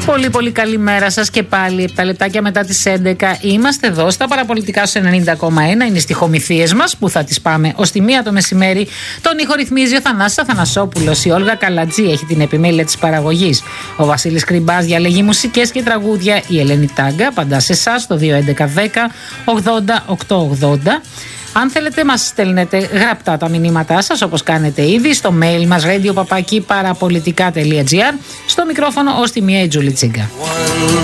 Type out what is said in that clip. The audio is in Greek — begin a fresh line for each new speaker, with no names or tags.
Πολύ πολύ καλημέρα σας και πάλι. 7 λεπτάκια μετά τις 11 είμαστε εδώ στα παραπολιτικά στους 90,1. Είναι οι στιχομυθίες μας που θα τις πάμε ως τη 1 το μεσημέρι. Τον ήχο ρυθμίζει ο Θανάσης Αθανασόπουλος. Η Όλγα Καλατζή έχει την επιμέλεια της παραγωγής. Ο Βασίλης Κρυμπάς διαλέγει μουσικές και τραγούδια. Η Ελένη Τάγκα απαντά σε εσάς στο 21110 80 880. Αν θέλετε μας στέλνετε γραπτά τα μηνύματά σας όπως κάνετε ήδη στο mail μας radio@parapolitica.gr. Στο μικρόφωνο ως τη 1 η Τζούλη Τσίγκα.